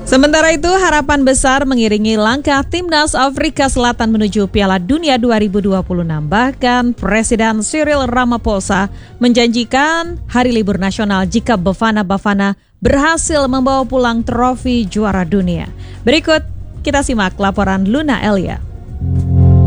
Sementara itu, harapan besar mengiringi langkah Timnas Afrika Selatan menuju Piala Dunia 2026. Bahkan Presiden Cyril Ramaphosa menjanjikan hari libur nasional jika Bafana berhasil membawa pulang trofi juara dunia. Berikut kita simak laporan Luna Elia.